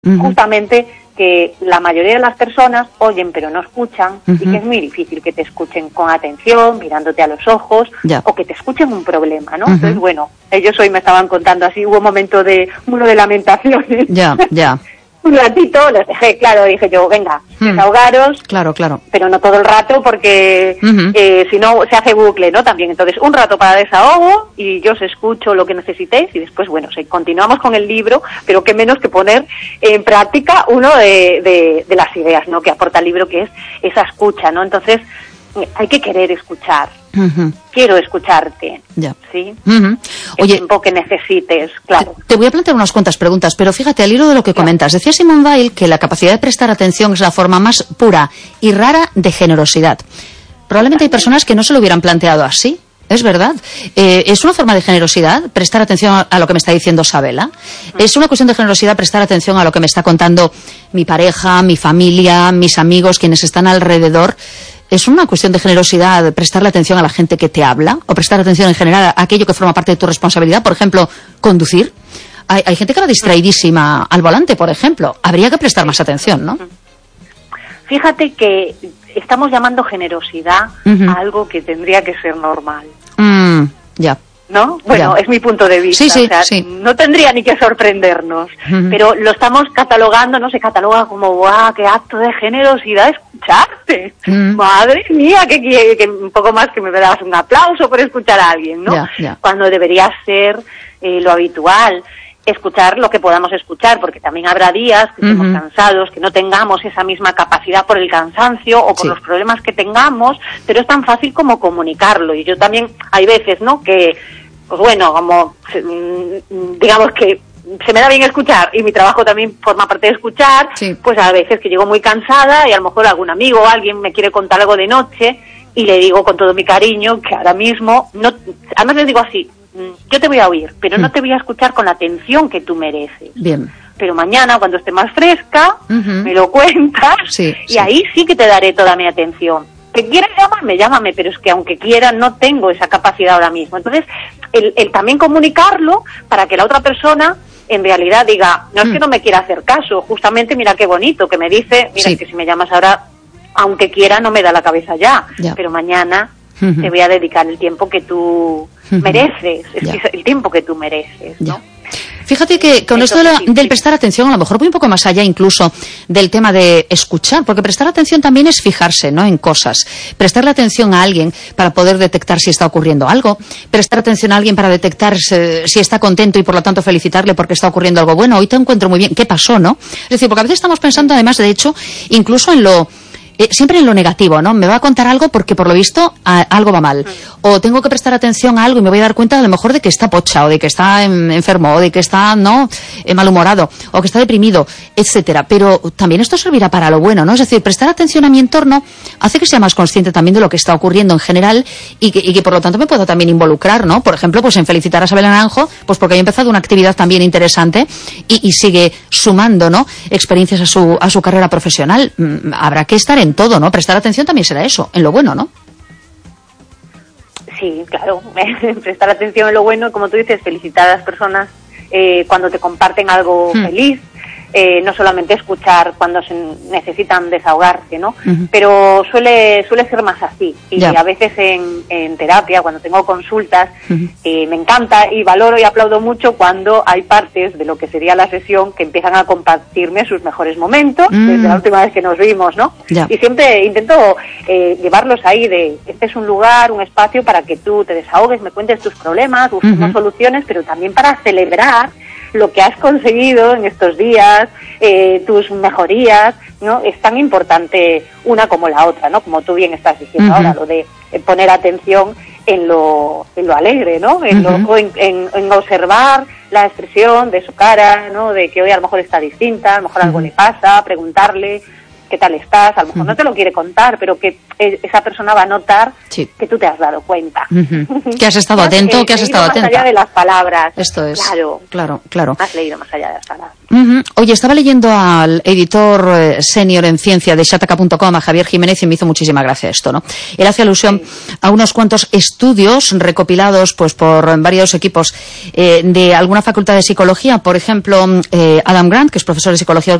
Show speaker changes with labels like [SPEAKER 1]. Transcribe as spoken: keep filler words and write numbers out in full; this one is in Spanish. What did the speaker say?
[SPEAKER 1] uh-huh.
[SPEAKER 2] justamente que la mayoría de las personas oyen pero no escuchan, uh-huh. y que es muy difícil que te escuchen con atención, mirándote a los ojos,
[SPEAKER 1] yeah.
[SPEAKER 2] o que te escuchen un problema, ¿no?
[SPEAKER 1] Uh-huh.
[SPEAKER 2] Entonces, bueno, ellos hoy me estaban contando así, hubo un momento de, uno de lamentaciones.
[SPEAKER 1] Ya, yeah, ya. Yeah.
[SPEAKER 2] Un ratito, los dejé, claro, dije yo, venga,
[SPEAKER 1] hmm.
[SPEAKER 2] desahogaros.
[SPEAKER 1] Claro, claro.
[SPEAKER 2] Pero no todo el rato, porque
[SPEAKER 1] uh-huh.
[SPEAKER 2] eh, si no se hace bucle, ¿no? También, entonces, un rato para desahogo y yo os escucho lo que necesitéis y después, bueno, sí, continuamos con el libro, pero qué menos que poner en práctica uno de, de, de las ideas, ¿no? Que aporta el libro, que es esa escucha, ¿no? Entonces, hay que querer escuchar.
[SPEAKER 1] Uh-huh.
[SPEAKER 2] Quiero escucharte,
[SPEAKER 1] ya.
[SPEAKER 2] ¿sí?
[SPEAKER 1] Uh-huh. Oye,
[SPEAKER 2] el tiempo que necesites, claro.
[SPEAKER 1] Te, te voy a plantear unas cuantas preguntas, pero fíjate, al hilo de lo que claro. comentas, decía Simone Weil que la capacidad de prestar atención es la forma más pura y rara de generosidad. Probablemente hay personas que no se lo hubieran planteado así. Es verdad. Eh, ¿Es una forma de generosidad prestar atención a, a lo que me está diciendo Sabela? Uh-huh. ¿Es una cuestión de generosidad prestar atención a lo que me está contando mi pareja, mi familia, mis amigos, quienes están alrededor? ¿Es una cuestión de generosidad prestarle atención a la gente que te habla? ¿O prestar atención en general a aquello que forma parte de tu responsabilidad? Por ejemplo, conducir. Hay, hay gente que va distraidísima al volante, por ejemplo. Habría que prestar más atención, ¿no?
[SPEAKER 2] Fíjate que estamos llamando generosidad uh-huh. a algo que tendría que ser normal.
[SPEAKER 1] Mm, ya.
[SPEAKER 2] ¿No? Bueno,
[SPEAKER 1] ya.
[SPEAKER 2] es mi punto de vista.
[SPEAKER 1] Sí, sí,
[SPEAKER 2] o sea,
[SPEAKER 1] sí.
[SPEAKER 2] no tendría ni que sorprendernos, uh-huh. pero lo estamos catalogando, no se cataloga como, ¡guau, qué acto de generosidad escucharte! Uh-huh. ¡Madre mía, que, que, que un poco más que me das un aplauso por escuchar a alguien, ¿no?
[SPEAKER 1] Ya, ya.
[SPEAKER 2] Cuando debería ser eh, lo habitual, escuchar lo que podamos escuchar, porque también habrá días que estemos uh-huh. cansados, que no tengamos esa misma capacidad por el cansancio o por sí. los problemas que tengamos, pero es tan fácil como comunicarlo. Y yo también, hay veces, ¿no?, que pues bueno, como digamos que se me da bien escuchar y mi trabajo también forma parte de escuchar,
[SPEAKER 1] sí.
[SPEAKER 2] pues a veces que llego muy cansada y a lo mejor algún amigo o alguien me quiere contar algo de noche y le digo con todo mi cariño que ahora mismo, no, además les digo así, yo te voy a oír, pero no te voy a escuchar con la atención que tú mereces.
[SPEAKER 1] Bien.
[SPEAKER 2] Pero mañana, cuando esté más fresca, uh-huh. me lo cuentas
[SPEAKER 1] sí,
[SPEAKER 2] y
[SPEAKER 1] sí.
[SPEAKER 2] ahí sí que te daré toda mi atención. Que quieras llamarme, llámame, pero es que aunque quiera no tengo esa capacidad ahora mismo. Entonces, el, el también comunicarlo para que la otra persona en realidad diga, no es que no me quiera hacer caso, justamente mira qué bonito, que me dice, mira, sí. que si me llamas ahora, aunque quiera no me da la cabeza ya,
[SPEAKER 1] ya.
[SPEAKER 2] pero mañana
[SPEAKER 1] uh-huh.
[SPEAKER 2] te voy a dedicar el tiempo que tú uh-huh. mereces, es que es el tiempo que tú mereces, ¿no?
[SPEAKER 1] Ya. Fíjate que con esto de la, del prestar atención, a lo mejor voy un poco más allá incluso del tema de escuchar, porque prestar atención también es fijarse, ¿no?, en cosas. Prestarle atención a alguien para poder detectar si está ocurriendo algo, prestar atención a alguien para detectar si, si está contento y por lo tanto felicitarle porque está ocurriendo algo bueno. Hoy te encuentro muy bien. ¿Qué pasó, no? Es decir, porque a veces estamos pensando además, de hecho, incluso en lo... Eh, siempre en lo negativo, ¿no? Me va a contar algo porque por lo visto a, algo va mal. O tengo que prestar atención a algo y me voy a dar cuenta a lo mejor de que está pocha, o de que está en, enfermo, o de que está, ¿no?, eh, malhumorado, o que está deprimido, etcétera. Pero también esto servirá para lo bueno, ¿no? Es decir, prestar atención a mi entorno hace que sea más consciente también de lo que está ocurriendo en general y que, y que por lo tanto me pueda también involucrar, ¿no? Por ejemplo, pues en felicitar a Sabela Naranjo, pues porque ha empezado una actividad también interesante y, y sigue sumando, ¿no?, experiencias a su, a su carrera profesional. Mm, habrá que estar en todo, ¿no? Prestar atención también será eso, en lo bueno, ¿no?
[SPEAKER 2] Sí, claro, prestar atención en lo bueno, como tú dices, felicitar a las personas eh, cuando te comparten algo hmm. feliz, eh, no solamente escuchar cuando se necesitan desahogarse, ¿no? Uh-huh. Pero suele suele ser más así. Y yeah. a veces en, en terapia, cuando tengo consultas, uh-huh. eh, me encanta y valoro y aplaudo mucho cuando hay partes de lo que sería la sesión que empiezan a compartirme sus mejores momentos, mm. desde la última vez que nos vimos, ¿no?
[SPEAKER 1] Yeah.
[SPEAKER 2] Y siempre intento eh, llevarlos ahí de, este es un lugar, un espacio para que tú te desahogues, me cuentes tus problemas, busquemos uh-huh. soluciones, pero también para celebrar lo que has conseguido en estos días, eh, tus mejorías, ¿no? Es tan importante una como la otra, ¿no? Como tú bien estás diciendo uh-huh. ahora, lo de poner atención en lo, en lo alegre, ¿no? En, uh-huh. lo, en, en, en observar la expresión de su cara, ¿no? De que hoy a lo mejor está distinta, a lo mejor uh-huh. algo le pasa, preguntarle, qué tal estás, a lo mejor uh-huh. no te lo quiere contar, pero que esa persona va a notar sí. que tú te has dado cuenta.
[SPEAKER 1] Uh-huh. Que has estado atento, que, que has estado atenta.
[SPEAKER 2] Más allá de las palabras.
[SPEAKER 1] Esto es.
[SPEAKER 2] Claro,
[SPEAKER 1] claro, claro.
[SPEAKER 2] Has leído más allá de las palabras.
[SPEAKER 1] Uh-huh. Oye, estaba leyendo al editor eh, senior en ciencia de Shataka punto com, a Javier Jiménez, y me hizo muchísima gracia esto, ¿no? Él hace alusión sí. a unos cuantos estudios recopilados pues por varios equipos eh, de alguna facultad de psicología, por ejemplo, eh, Adam Grant, que es profesor de psicología